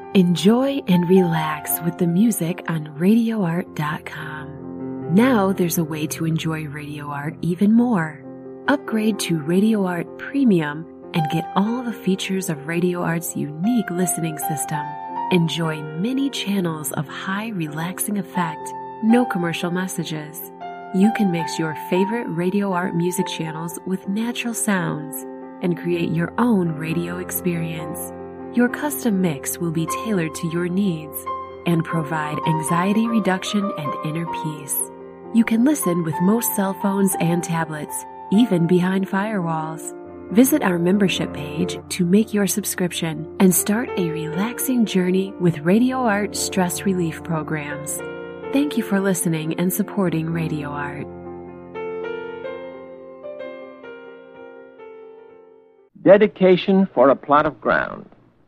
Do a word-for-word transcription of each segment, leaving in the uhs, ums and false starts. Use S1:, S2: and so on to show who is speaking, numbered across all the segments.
S1: Enjoy and relax with the music on radio art dot com. Now there's a way to enjoy Radio Art even more. Upgrade to Radio Art Premium and get all the features of Radio Art's unique listening system. Enjoy many channels of high relaxing effect, no commercial messages. You can mix your favorite Radio Art music channels with natural sounds and create your own radio experience. Your custom mix will be tailored to your needs and provide anxiety reduction and inner peace. You can listen with most cell phones and tablets, even behind firewalls. Visit our membership page to make your subscription and start a relaxing journey with Radio Art stress relief programs. Thank you for listening and supporting Radio Art.
S2: Dedication for a plot of ground.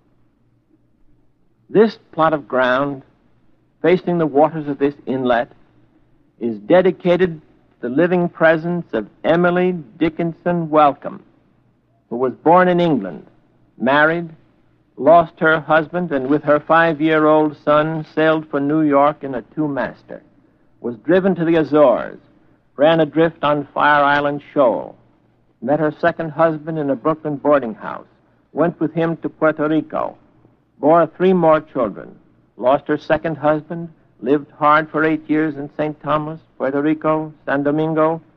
S2: This plot of ground, facing the waters of this inlet, is dedicated to the living presence of Emily Dickinson Welcome, who was born in England, married, lost her husband, and with her five-year-old son sailed for New York in a two-master, was driven to the Azores, ran adrift on Fire Island Shoal, met her second husband in a Brooklyn boarding house, went with him to Puerto Rico, bore three more children, lost her second husband, lived hard for eight years in Saint Thomas, Puerto Rico, San Domingo,